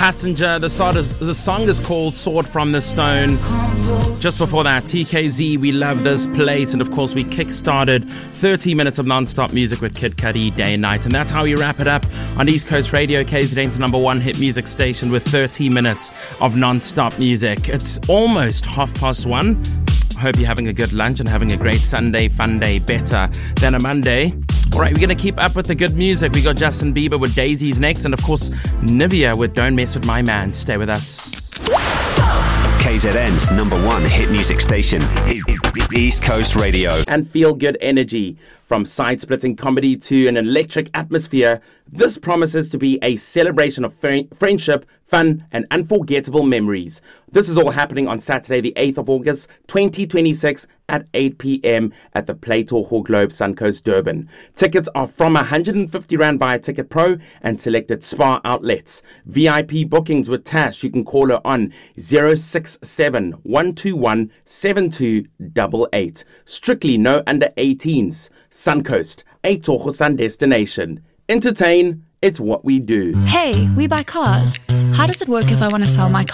Passenger. The song is called Sword from the Stone. Just before that, TKZ, We Love This Place. And of course, we kick-started 30 minutes of non-stop music with Kid Cudi, Day and Night. And that's how we wrap it up on East Coast Radio, KZN's number one hit music station, with 30 minutes of non-stop music. It's almost 1:30. I hope you're having a good lunch and having a great Sunday, fun day, better than a Monday. All right, we're going to keep up with the good music. We got Justin Bieber with Daisies next, and of course, Nivea with Don't Mess With My Man. Stay with us. KZN's number one hit music station, East Coast Radio. And feel good energy. From side-splitting comedy to an electric atmosphere, this promises to be a celebration of friendship, fun, and unforgettable memories. This is all happening on Saturday, the 8th of August, 2026 at 8 p.m. at the Playtor Hall Globe, Suncoast, Durban. Tickets are from R150 via Ticket Pro and selected SPAR outlets. VIP bookings with Tash, you can call her on 067 121 7288. Strictly no under 18s. Suncoast, a Togosan destination. Entertain, it's what we do. Hey, we buy cars. How does it work if I want to sell my car?